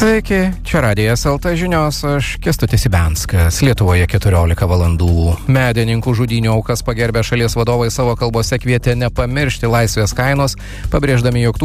Sveiki, čia Radijas LT žinios, aš Kęstutis Ibenskas. Lietuvoje 14 valandų. Medininkų žudynių aukas pagerbę šalies vadovai savo kalbose kvietė nepamiršti laisvės kainos, pabrėždami, jog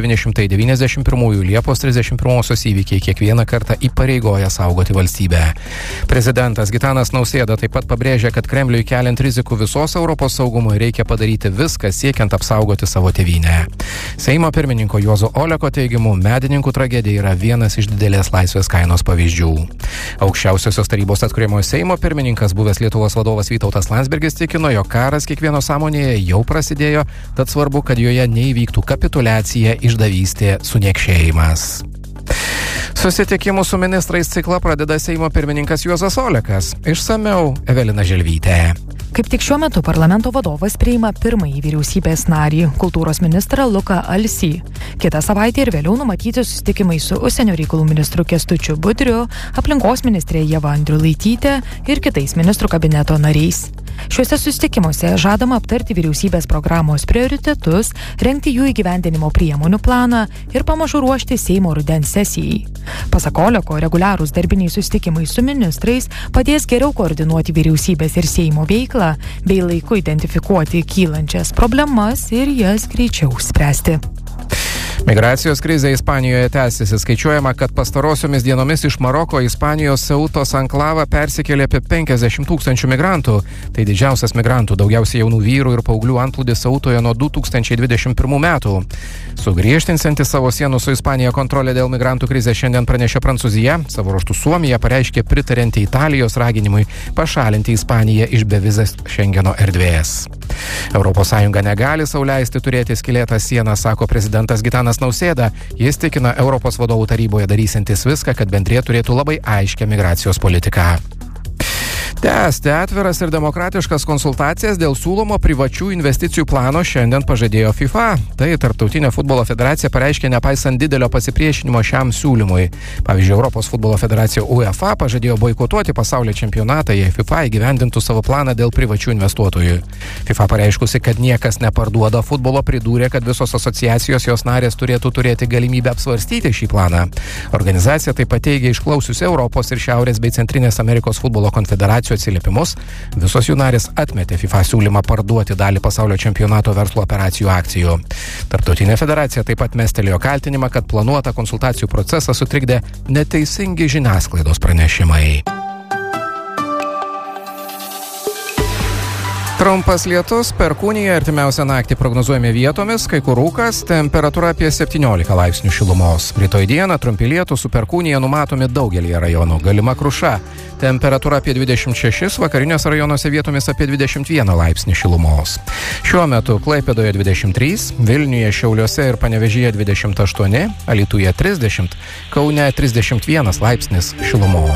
1991 Liepos 31 įvykiai kiekvieną kartą įpareigoja saugoti valstybę. Prezidentas Gitanas Nausėda taip pat pabrėžė, kad Kremliui keliant rizikų visos Europos saugumui reikia padaryti viską siekiant apsaugoti savo tėvynę. Seimo pirmininko Juozo Oleko teigimu, medininkų tragedija yra vienas iš didelės laisvės kainos pavyzdžių. Aukščiausiosios tarybos atkuriamojo Seimo pirmininkas, buvęs Lietuvos vadovas Vytautas Landsbergis tikino, jog karas kiekvieno sąmonėje jau prasidėjo, tad svarbu, kad joje neįvyktų kapituliacija, išdavystė, suniekšėjimas. Susitikimų su ministrais ciklą pradeda Seimo pirmininkas Juozas Olekas. Išsamiau Evelina Želvytė. Kaip tik šiuo metu parlamento vadovas priima pirmąjį vyriausybės narį, kultūros ministrą Luką Alsį. Kitą savaitę ir vėliau numatyti susitikimai su užsienio reikalų ministru Kęstučiu Budriu, aplinkos ministrė Ieva Andriulaitytė ir kitais ministrų kabineto nariais. Šiuose susitikimuose žadama aptarti vyriausybės programos prioritetus, rengti jų įgyvendinimo priemonių planą ir pamažu ruošti Seimo rudens sesijai. Pasak Oleko, reguliarūs darbiniai susitikimai su ministrais padės geriau koordinuoti vyriausybės ir Seimo veiklą, bei laiku identifikuoti kylančias problemas ir jas greičiau spręsti. Migracijos krizė Ispanijoje tęsiasi. Skaičiuojama, kad pastarosiomis dienomis iš Maroko Ispanijos Ceutos anklavą persikėlė apie 50 000 migrantų. Tai didžiausias migrantų, daugiausiai jaunų vyrų ir paauglių antplūdis Ceutoje nuo 2021 metų. Sugriežtinsianti savo sienų su Ispanija kontrolę dėl migrantų krizės šiandien pranešė Prancūzija. Savo ruožtu Suomija pareiškė pritarianti Italijos raginimui pašalinti Ispaniją iš bevizės Šengeno erdvės. ES negali sau leisti turėti skylėtą sieną, sako prezidentas Gitanas Nausėda. Jis tikina Europos vadovų taryboje darysiantis viską, kad bendrija turėtų labai aiškią migracijos politiką. Tęsti atviras ir demokratiškas konsultacijas dėl siūlomo privačių investicijų plano šiandien pažadėjo FIFA. Tai Tarptautinė futbolo federacija pareiškė nepaisant didelio pasipriešinimo šiam siūlymui. Pavyzdžiui, Europos futbolo federacija UEFA pažadėjo boikotuoti pasaulio čempionatą, jei FIFA įgyvendintų savo planą dėl privačių investuotojų. FIFA pareiškusi, kad niekas neparduoda futbolo, pridūrė, kad visos asociacijos jos narės turėtų turėti galimybę apsvarstyti šį planą. Organizacija taip pat teigia išklausiusi Europos ir Šiaurės bei Centrinės Amerikos futbolo konfederacijos atsiliepimus, visos jų narės atmetė FIFA siūlymą parduoti dalį pasaulio čempionato verslo operacijų akcijų. Tarptautinė federacija taip pat mestelėjo kaltinimą, kad planuotą konsultacijų procesą sutrikdė neteisingi žiniasklaidos pranešimai. Trumpas lietus, perkūnija, artimiausią naktį prognozuojami vietomis, kai kur rūkas, temperatūra apie 17 laipsnių šilumos. Rytoj dieną trumpi lietūs su perkūnija numatomi daugelį rajonų, galima kruša. Temperatūra apie 26, vakariniuose rajonuose vietomis apie 21 laipsnių šilumos. Šiuo metu Klaipėdoje 23, Vilniuje, Šiauliuose ir Panevėžyje 28, Alytuje 30, Kaune 31 laipsnis šilumos.